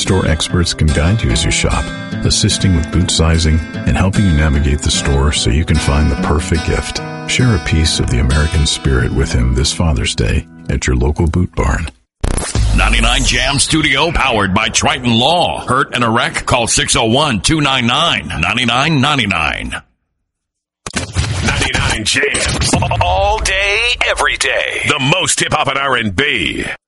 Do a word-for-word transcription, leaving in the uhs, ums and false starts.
in-store experts can guide you as you shop, assisting with boot sizing and helping you navigate the store so you can find the perfect gift. Share a piece of the American spirit with him this Father's Day at your local Boot Barn. ninety-nine Jam Studio, powered by Triton Law. Hurt and a wreck? Call six oh one, two nine nine, nine nine nine nine. ninety-nine Jams. All day, every day. The most hip-hop and R and B.